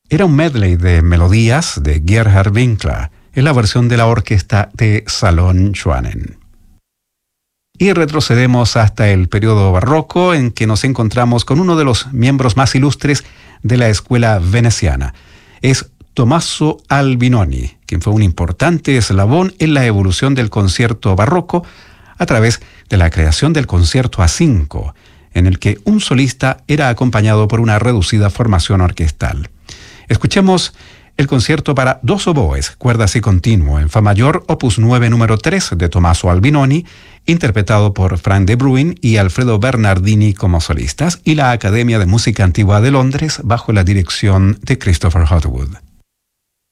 Era un medley de melodías de Gerhard Winkler en la versión de la orquesta de Salon Schwanen. Y retrocedemos hasta el periodo barroco, en que nos encontramos con uno de los miembros más ilustres de la escuela veneciana. Es Tommaso Albinoni, quien fue un importante eslabón en la evolución del concierto barroco a través de la creación del concierto a 5, en el que un solista era acompañado por una reducida formación orquestal. Escuchemos el concierto para dos oboes, cuerdas y continuo, en fa mayor, opus 9, número 3, de Tommaso Albinoni, interpretado por Frank de Bruin y Alfredo Bernardini como solistas, y la Academia de Música Antigua de Londres, bajo la dirección de Christopher Hotwood.